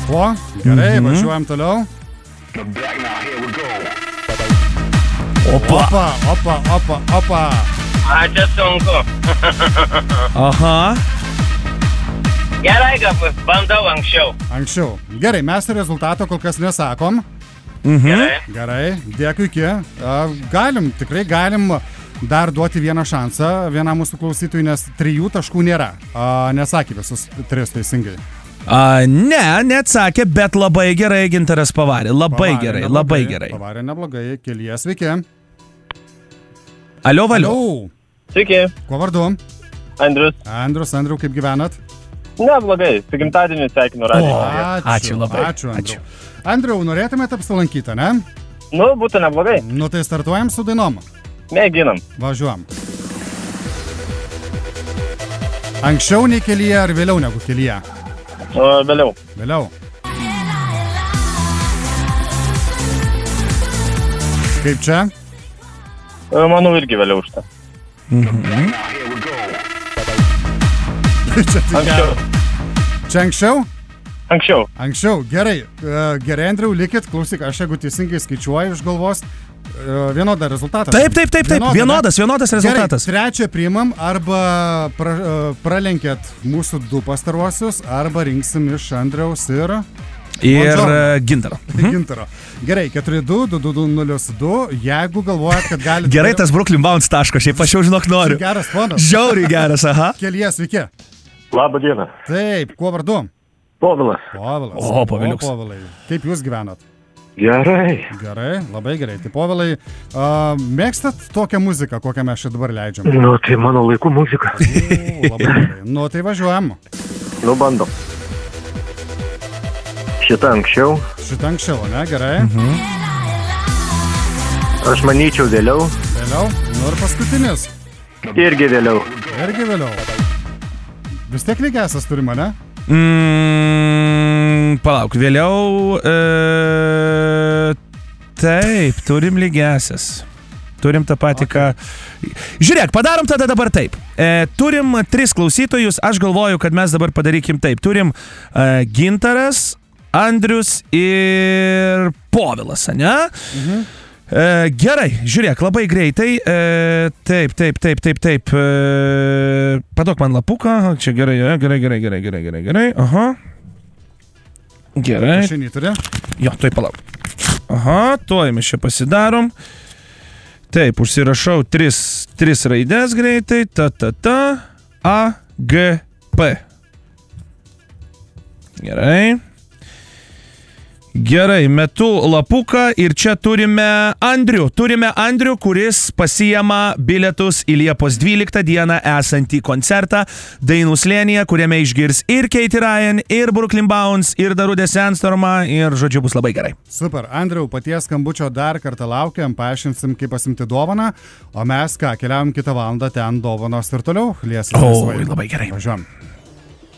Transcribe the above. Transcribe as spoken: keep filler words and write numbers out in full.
O, gerai, Mhm. važiuojam toliau. Opa. Opa, opa, opa, opa. A, čia sunku. Aha. Gerai, gal bandau anksčiau. Anksčiau. Gerai, mes rezultato kol kas nesakom. Mhm. Gerai. Gerai, dėkui iki. A, Galim, tikrai galim dar duoti vieną šansą vienam mūsų klausytojui, nes trijų taškų nėra. A, Nesakė visus tris teisingai. A, ne, neatsakė, bet labai gerai Gintaras pavarė. Labai Pavarė gerai, neblogai, labai gerai. Pavarė neblogai. Kelyje, sveiki. Alio, valio. Alio. Sveiki, Kuo vardu? Andrius. Andrius, Andriu, kaip gyvenat? Neblogai, su gimtadieniu sveikinu radiją. Ačiū labai, Ačiū, ačiū. Andriu. Andriu, norėtumėte apsilankyti, ne? Nu, būtų neblogai. Nu tai startuojam su dainom. Mėginam. Važiuojam. Anksčiau nei kelyje ar vėliau negu kelyje? O, vėliau. Vėliau. Kaip čia? O, manau, irgi vėliau už tą. Čia tik Anksčiau. Čia anksčiau? Anksčiau. Anksčiau, gerai. E, Gerai, Andriau, likit, klausyk, aš jeigu teisingai skaičiuoju iš galvos, e, vienodą rezultatą. Taip, taip, taip, taip. Vienodą, Vienodas, ne? vienodas rezultatas. Gerai, trečią priimam, arba pra, e, pralenkėt mūsų du pastaruosius, arba rinksim iš Andriaus ir... Ir Buongiorno. e, Gintaro. Mhm. Gintaro. Gerai, keturi du, du du du nulis du, jeigu galvojat, kad galite... Gerai tas Brooklyn Bounce taško, šiaip aš jau žinok noriu. Geras fonas. Žiauriai geras, aha. Kelyje, sveiki. Labą dieną. Taip, kuo vardu? Povilas. Povilas. O, Poviliuks. O, Povilai. Kaip jūs gyvenat? Gerai. Gerai, labai gerai. Tai Povilai, uh, mėgstat tokią muziką, kokią mes čia dabar leidžiam? Nu, tai mano laikų muzika. O, labai gerai. Nu, tai važiuojam. Nu, bandom. Šitą anksčiau. Šitą anksčiau, ne? Gerai. Mhm. Aš manyčiau vėliau. Vėliau. Nu ir paskutinis. Irgi vėliau. Irgi vėliau. Vis tiek lygiasias turime, ne? Mm, palauk, vėliau. E, taip, turim lygiasias. Turim tą patį, ką... Žiūrėk, padarom tada dabar taip. E, turim tris klausytojus, aš galvoju, kad mes dabar padarykim taip. Turim e, Gintaras, Andrius ir Povilas, ne? Mhm. E, gerai, žiūrėk, labai greitai. E, taip, taip, taip, taip, taip. E, paduok man lapuką. Čia gerai, gerai, gerai, gerai, gerai, gerai, gerai. Aha. Gerai. Šiandien turi. Jo, tuoj palauk. Aha, tuoj mes čia pasidarom. Taip, užsirašau tris, tris raidės greitai. Ta, ta, ta. A, G, P. Gerai. Gerai, metu lapuką ir čia turime Andrių. Turime Andrių, kuris pasiema bilietus į Liepos dvyliktą dieną esantį koncertą Dainų slėnyje, kuriame išgirs ir Katie Ryan, ir Brooklyn Bounce, ir Darudė Sandstormą, ir žodžiu bus labai gerai. Super. Andriau, paties skambučio dar kartą laukiam, paaiškinsim, kaip pasimti dovaną, o mes ką, keliavom kitą valandą ten dovanos ir toliau. Lies, O, labai gerai. Važiuom.